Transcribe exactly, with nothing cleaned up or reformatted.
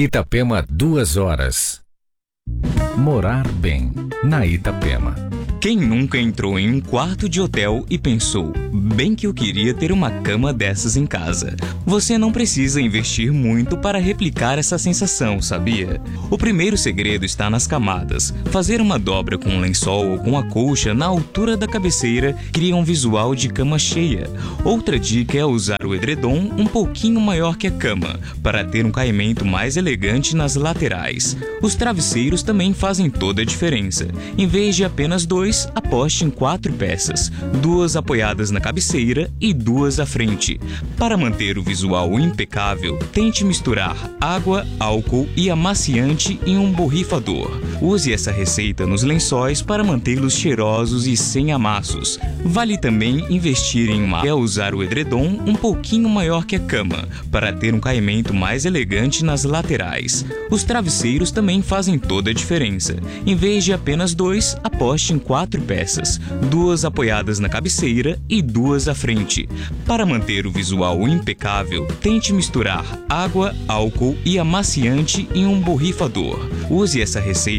Itapema, duas horas. Morar bem, na Itapema. Quem nunca entrou em um quarto de hotel e pensou, bem que eu queria ter uma cama dessas em casa? Você não precisa investir muito para replicar essa sensação, sabia? O primeiro segredo está nas camadas. Fazer uma dobra com um lençol ou com a colcha na altura da cabeceira cria um visual de cama cheia. Outra dica é usar o edredom um pouquinho maior que a cama, para ter um caimento mais elegante nas laterais. Os travesseiros também fazem toda a diferença. Em vez de apenas dois, aposte em quatro peças, duas apoiadas na cabeceira e duas à frente. Para manter o visual impecável, tente misturar água, álcool e amaciante em um borrifador. Use essa receita nos lençóis para mantê-los cheirosos e sem amassos. Vale também investir em uma é usar o edredom um pouquinho maior que a cama, para ter um caimento mais elegante nas laterais. Os travesseiros também fazem toda a diferença. Em vez de apenas dois, aposte em quatro peças, duas apoiadas na cabeceira e duas à frente. Para manter o visual impecável, tente misturar água, álcool e amaciante em um borrifador. Use essa receita